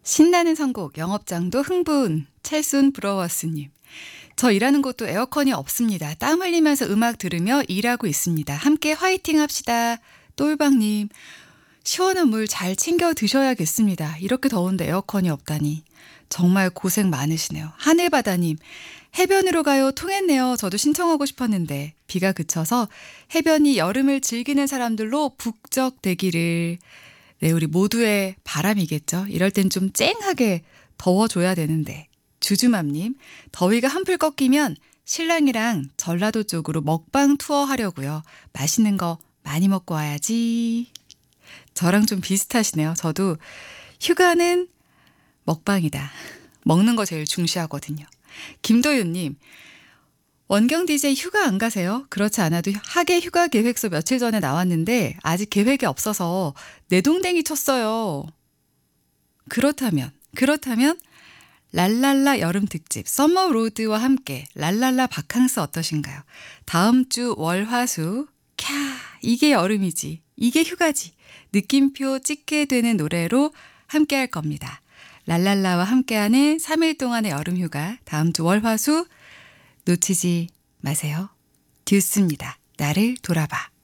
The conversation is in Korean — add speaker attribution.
Speaker 1: 신나는 선곡, 영업장도 흥분, 찰순 부러워스님. 저 일하는 곳도 에어컨이 없습니다. 땀 흘리면서 음악 들으며 일하고 있습니다. 함께 화이팅 합시다. 똘방님, 시원한 물 잘 챙겨 드셔야겠습니다. 이렇게 더운데 에어컨이 없다니. 정말 고생 많으시네요. 하늘바다님, 해변으로 가요. 통했네요. 저도 신청하고 싶었는데 비가 그쳐서 해변이 여름을 즐기는 사람들로 북적대기를. 네, 우리 모두의 바람이겠죠. 이럴 땐 좀 쨍하게 더워줘야 되는데. 주주맘님, 더위가 한풀 꺾이면 신랑이랑 전라도 쪽으로 먹방 투어 하려고요. 맛있는 거 많이 먹고 와야지. 저랑 좀 비슷하시네요. 저도 휴가는 먹방이다. 먹는 거 제일 중시하거든요. 김도윤님, 원경 DJ 휴가 안 가세요? 그렇지 않아도 학예 휴가 계획서 며칠 전에 나왔는데 아직 계획이 없어서 내동댕이 쳤어요. 그렇다면 랄랄라 여름 특집 썸머 로드와 함께 랄랄라 바캉스 어떠신가요? 다음 주 월화수 캬 이게 여름이지 이게 휴가지 느낌표 찍게 되는 노래로 함께 할 겁니다. 랄랄라와 함께하는 3일 동안의 여름 휴가 다음 주 월화수 놓치지 마세요. 듀스입니다. 나를 돌아봐.